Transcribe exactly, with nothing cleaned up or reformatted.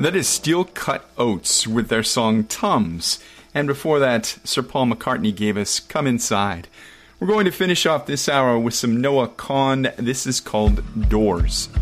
That is Steel Cut Oats with their song Tums. And before that, Sir Paul McCartney gave us Come Inside. We're going to finish off this hour with some Noah Kahan. This is called Doors.